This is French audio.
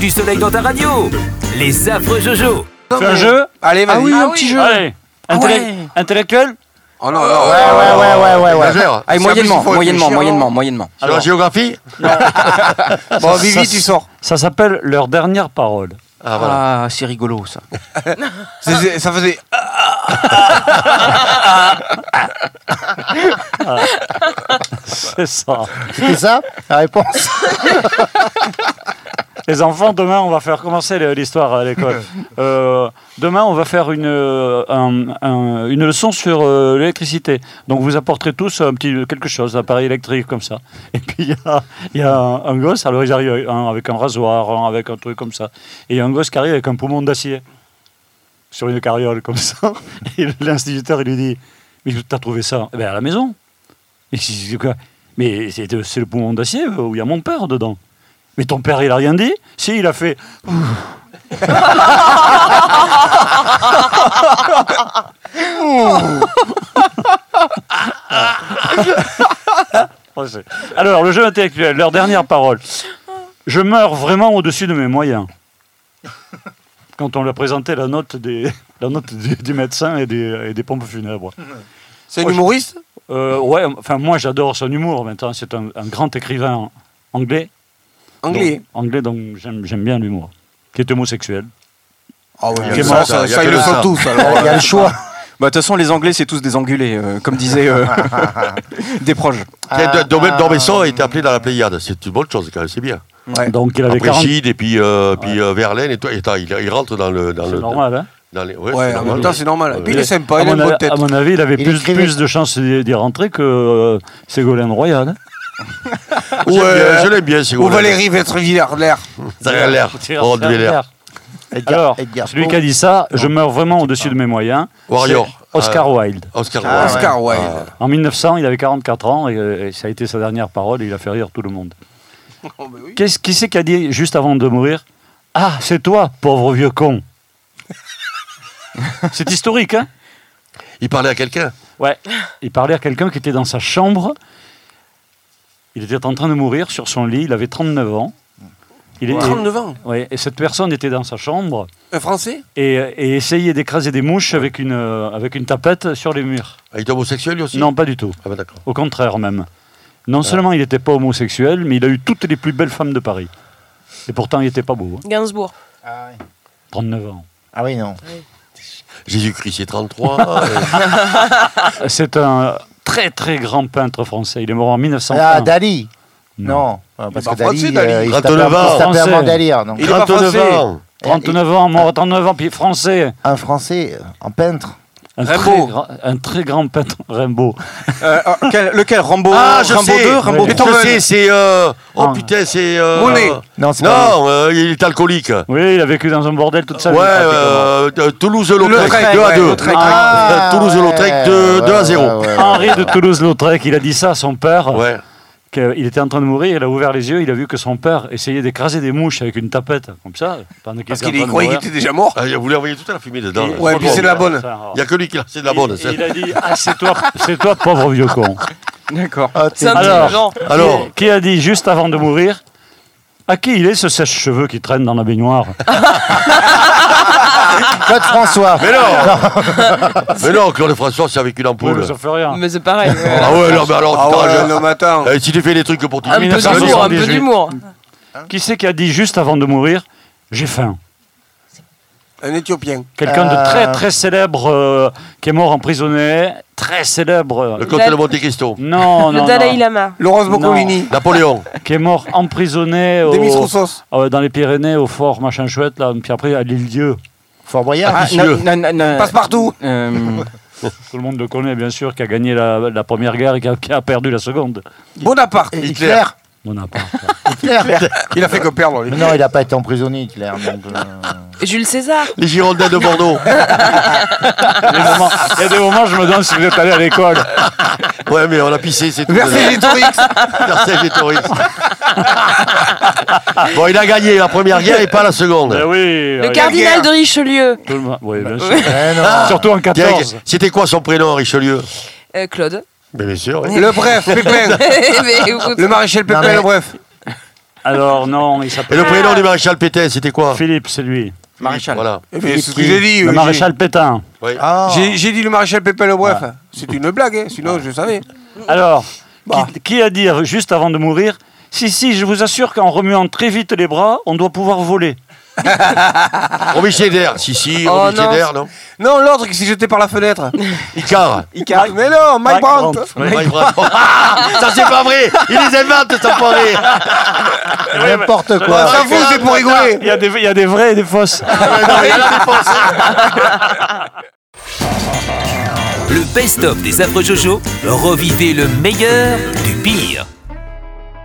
du soleil dans ta radio. Les affreux Jojo. C'est un jeu. Allez, vas-y. Ah oui, un petit jeu. Allez. Intellectuel. Oh non, Ouais. Exagère. Allez, moyennement. Sur la géographie. Bon, Vivi, tu sors. Ça s'appelle leur dernière parole. Ah, voilà. Ah, c'est rigolo ça. Ça faisait. C'est ça. C'était ça, la réponse? Les enfants, demain, on va faire commencer l'histoire à l'école. Demain, on va faire une leçon sur l'électricité. Donc, vous apporterez tous quelque chose, un appareil électrique comme ça. Et puis, il y a un gosse, alors ils arrivent avec un rasoir, avec un truc comme ça. Et il y a un gosse qui arrive avec un poumon d'acier sur une carriole comme ça. Et l'instituteur, il lui dit, mais t'as trouvé ça? Eh bien, à la maison. Et il dit, quoi? Mais c'est le poumon d'acier où il y a mon père dedans. Mais ton père, il a rien dit? Si, il a fait... Alors, le jeu intellectuel, leur dernière parole. Je meurs vraiment au-dessus de mes moyens. Quand on lui a présenté la note du médecin et des pompes funèbres. C'est un humoriste? Ouais, enfin, moi, j'adore son humour. Maintenant, c'est un grand écrivain anglais. Anglais. Donc j'aime bien l'humour. Qui est homosexuel. Ah oui, Il y a ça, que ça, ils le sont tous. Alors, Il y a le choix. Bah, de toute façon, les Anglais, c'est tous des enculés, comme disaient des proches. Dormesson a été appelé dans la Pléiade. C'est une bonne chose, quand même, c'est bien. Ouais. Donc il avait Après 40... Gide et puis Verlaine, et toi, il rentre dans le. C'est normal, hein? Ouais, en même temps, c'est normal. Et puis il est sympa, il a une bonne tête. À mon avis, il avait Il écrivait. plus de chances d'y rentrer que Ségolène Royal. Hein? Je l'aime bien, c'est Ou Valérie Vetrevillers-L'air. Ça a l'air. Oh, de l'air. Alors, Edgar celui Poe. qui a dit ça, je meurs vraiment au-dessus de mes moyens. Warrior. C'est Oscar Wilde. Oscar Ah, Wilde. Oscar Wilde. En 1900, il avait 44 ans et ça a été sa dernière parole et il a fait rire tout le monde. Oh, bah oui. Qui c'est qui a dit juste avant de mourir? Ah, c'est toi, pauvre vieux con. C'est historique, hein? Il parlait à quelqu'un. Ouais. Il parlait à quelqu'un qui était dans sa chambre. Il était en train de mourir sur son lit. Il avait 39 ans. 39 ans. Ouais, et cette personne était dans sa chambre Un Français? et essayait d'écraser des mouches avec une tapette sur les murs. Il était homosexuel, lui aussi? Non, pas du tout. Ah, ben d'accord. Au contraire, même. Non seulement il n'était pas homosexuel, mais il a eu toutes les plus belles femmes de Paris. Et pourtant, il n'était pas beau. Hein. Gainsbourg. 39 ans. Ah oui, non. Jésus-Christ, c'est 33. C'est un très, très grand peintre français. Il est mort en 1901. Ah, Dali. Non, parce pas que Dali, français, Dali. il se 39 ans. tapait Français. avant délire. Donc. Il est pas 39 français. ans. 39 ans, mort à 39 ans, puis français. Un Français, un peintre. Un très grand peintre, Rimbaud. Lequel Rambo Ah, je Rambo sais. 2 Rambo Ouais. 3 Je sais, c'est. Oh Ah. putain, c'est. Monet. Non, c'est pas Non, il est alcoolique. Oui, il a vécu dans un bordel toute sa vie. Ouais, pratiquement. Toulouse-Lautrec, 2 à 2. Lautrec. Toulouse-Lautrec, 2 à 0. Henri de Toulouse-Lautrec, il a dit ça à son père. Ouais. Il était en train de mourir, il a ouvert les yeux, il a vu que son père essayait d'écraser des mouches avec une tapette, comme ça. Pendant Parce était en qu'il train de croyait qu'il mourir. était déjà mort. Vous lui envoyez toute la fumée dedans. Et- Ouais, puis c'est de la bonne. Il n'y a que lui qui a. C'est de la bonne. Et il a dit, ah, c'est toi, pauvre vieux con. D'accord. C'est Alors, intelligent. Alors, Qui a dit juste avant de mourir, à qui il est ce sèche-cheveux qui traîne dans la baignoire? Claude François. mais non, Claude François, c'est avec une Oui, ampoule. mais ça fait rien. Mais c'est pareil. Ah ouais, non, mais alors, Ah putain, ouais, non, mais attends. si tu fais des trucs pour Un peu 1978. d'humour, un peu d'humour. Qui c'est qui a dit juste avant de mourir, j'ai faim? Un Éthiopien. Quelqu'un de très très célèbre qui est mort emprisonné, très célèbre. Le comte de Monte Cristo. Non, Le non, Dalai non. Lama. Laurence Boccolini. Napoléon. Qui est mort emprisonné Demis Roussos. dans les Pyrénées, au fort machin chouette, là, puis après à l'île Dieu. Fort Boyard. Passe-partout. Tout le monde le connaît, bien sûr, qui a gagné la première guerre et qui a perdu la seconde. Bonaparte. Hitler. Bonaparte. Hitler. Il a fait que perdre, lui. Mais non, il n'a pas été emprisonné, Hitler. Donc, Jules César. Les Girondins de Bordeaux. Il y a des moments, je me demande si vous êtes allé à l'école. Ouais, mais on a pissé, c'est tout. Vercingétorix. Vercingétorix. Bon, il a gagné la première guerre et pas la seconde. Ben oui. Le cardinal de Richelieu. Tout le monde- Oui, bien sûr. eh non. Surtout en 14. C'était quoi son prénom, Richelieu? Claude. Mais bien sûr. Oui. Le bref, Pépin. Mais écoute, Le maréchal Non, Pépin, mais- le bref. Alors non, il Et s'appelle le prénom du maréchal Pétain, c'était quoi? Philippe, c'est lui. Maréchal. Voilà. Eh bien, c'est ce que j'ai dit. Le maréchal Pétain. Oui. Ah. J'ai dit le maréchal Pépin le Bref. C'est une blague, hein, sinon je savais. Alors, Bah. qui a dit juste avant de mourir, si, je vous assure qu'en remuant très vite les bras, on doit pouvoir voler. Romy Schneider. Si, Oh, Romy non. Schneider, non? Non, l'autre qui s'est jeté par la fenêtre. Icar. Mais non, Mike Brandt. Mike Brandt. Ça, c'est pas vrai. Il les invente, ça paraît. N'importe On quoi. s'en fout, c'est pour rigoler. Il y a des vrais et des fausses. Le best-of des affreux Jojo, revivez le meilleur du pire.